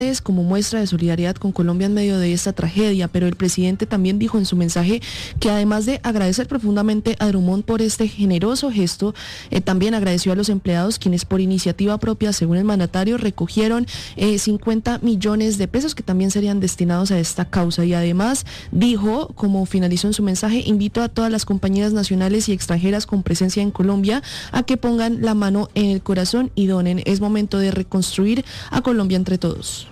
como muestra de solidaridad con Colombia en medio de esta tragedia, pero el presidente también dijo en su mensaje que además de agradecer profundamente a Drummond por este generoso gesto, también agradeció a los empleados quienes por iniciativa propia, según el mandatario, recogieron 50 millones de pesos que también serían destinados a esta causa, y además dijo, como finalizó en su mensaje, invitó a todas las compañías nacionales y extranjeras con presencia en Colombia a que pongan la mano en el corazón y donen. Es momento de reconstruir a Colombia entre todos.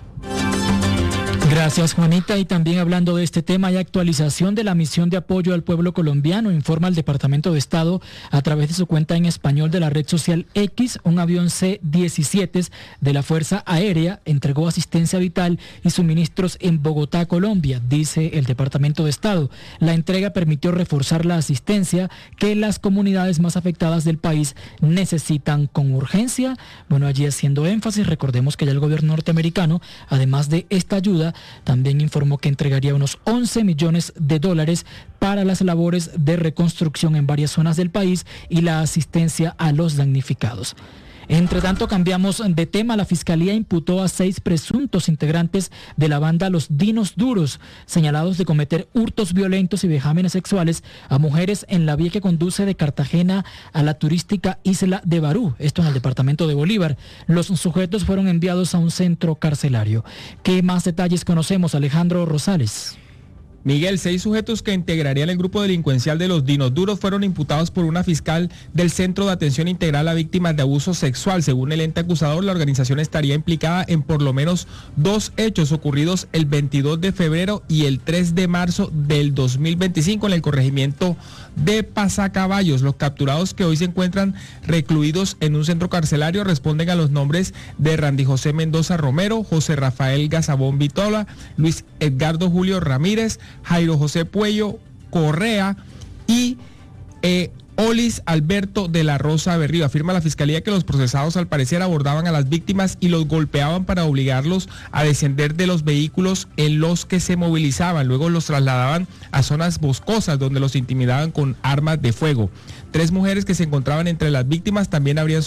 Gracias, Juanita. Y también hablando de este tema, hay actualización de la misión de apoyo al pueblo colombiano. Informa el Departamento de Estado a través de su cuenta en español de la red social X. Un avión C-17 de la Fuerza Aérea entregó asistencia vital y suministros en Bogotá, Colombia, dice el Departamento de Estado. La entrega permitió reforzar la asistencia que las comunidades más afectadas del país necesitan con urgencia. Bueno, allí haciendo énfasis, recordemos que ya el gobierno norteamericano, además de esta ayuda, también informó que entregaría unos 11 millones de dólares para las labores de reconstrucción en varias zonas del país y la asistencia a los damnificados. Entre tanto, cambiamos de tema. La Fiscalía imputó a 6 presuntos integrantes de la banda Los Dinos Duros, señalados de cometer hurtos violentos y vejámenes sexuales a mujeres en la vía que conduce de Cartagena a la turística isla de Barú, esto en el departamento de Bolívar. Los sujetos fueron enviados a un centro carcelario. ¿Qué más detalles conocemos, Alejandro Rosales? Miguel, 6 sujetos que integrarían el grupo delincuencial de Los Dinos Duros fueron imputados por una fiscal del Centro de Atención Integral a Víctimas de Abuso Sexual. Según el ente acusador, la organización estaría implicada en por lo menos 2 hechos ocurridos el 22 de febrero y el 3 de marzo del 2025 en el corregimiento de Pasacaballos. Los capturados, que hoy se encuentran recluidos en un centro carcelario, responden a los nombres de Randy José Mendoza Romero, José Rafael Gazabón Vitola, Luis Edgardo Julio Ramírez, Jairo José Puello Correa y Olis Alberto de la Rosa Berrío. Afirma la Fiscalía que los procesados al parecer abordaban a las víctimas y los golpeaban para obligarlos a descender de los vehículos en los que se movilizaban. Luego los trasladaban a zonas boscosas donde los intimidaban con armas de fuego. 3 mujeres que se encontraban entre las víctimas también habrían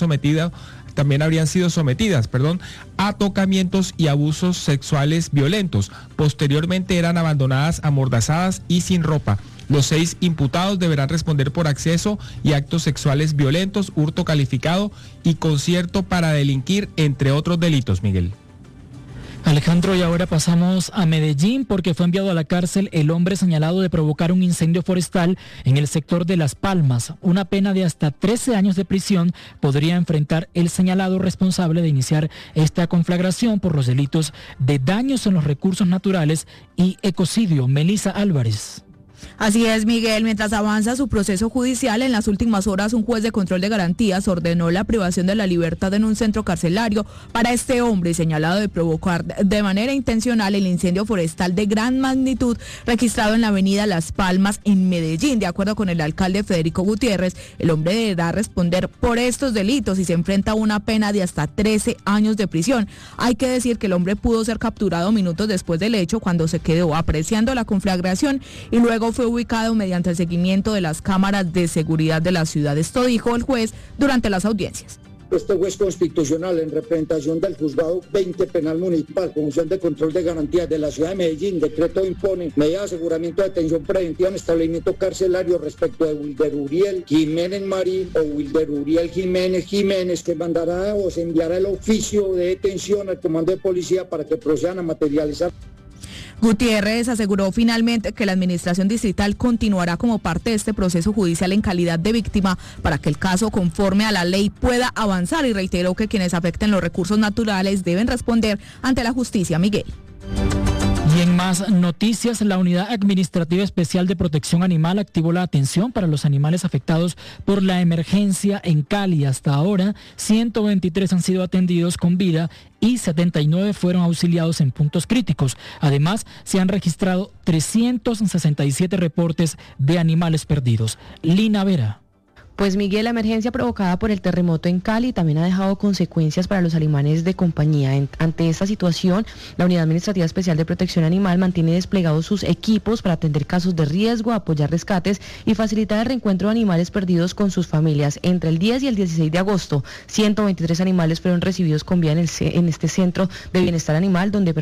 sido sometidas a tocamientos y abusos sexuales violentos. Posteriormente eran abandonadas amordazadas y sin ropa. Los 6 imputados deberán responder por acceso y actos sexuales violentos, hurto calificado y concierto para delinquir, entre otros delitos, Miguel. Alejandro, y ahora pasamos a Medellín, porque fue enviado a la cárcel el hombre señalado de provocar un incendio forestal en el sector de Las Palmas. Una pena de hasta 13 años de prisión podría enfrentar el señalado responsable de iniciar esta conflagración por los delitos de daños en los recursos naturales y ecocidio. Melissa Álvarez. Así es, Miguel. Mientras avanza su proceso judicial, en las últimas horas un juez de control de garantías ordenó la privación de la libertad en un centro carcelario para este hombre señalado de provocar de manera intencional el incendio forestal de gran magnitud registrado en la avenida Las Palmas en Medellín. De acuerdo con el alcalde Federico Gutiérrez, el hombre deberá responder por estos delitos y se enfrenta a una pena de hasta 13 años de prisión. Hay que decir que el hombre pudo ser capturado minutos después del hecho, cuando se quedó apreciando la conflagración, y luego fue ubicado mediante el seguimiento de las cámaras de seguridad de la ciudad. Esto dijo el juez durante las audiencias. Este juez constitucional, en representación del juzgado 20 penal municipal, Comisión de Control de Garantías de la ciudad de Medellín, decreto impone medida de aseguramiento de detención preventiva en establecimiento carcelario respecto de Wilder Uriel Jiménez Marín o Wilder Uriel Jiménez, que mandará o se enviará el oficio de detención al comando de policía para que procedan a materializar. Gutiérrez aseguró finalmente que la administración distrital continuará como parte de este proceso judicial en calidad de víctima para que el caso, conforme a la ley, pueda avanzar, y reiteró que quienes afecten los recursos naturales deben responder ante la justicia. Miguel. Y en más noticias, la Unidad Administrativa Especial de Protección Animal activó la atención para los animales afectados por la emergencia en Cali. Hasta ahora, 123 han sido atendidos con vida y 79 fueron auxiliados en puntos críticos. Además, se han registrado 367 reportes de animales perdidos. Lina Vera. Pues Miguel, la emergencia provocada por el terremoto en Cali también ha dejado consecuencias para los animales de compañía. Ante esta situación, la Unidad Administrativa Especial de Protección Animal mantiene desplegados sus equipos para atender casos de riesgo, apoyar rescates y facilitar el reencuentro de animales perdidos con sus familias. Entre el 10 y el 16 de agosto, 123 animales fueron recibidos con vida en este centro de bienestar animal, donde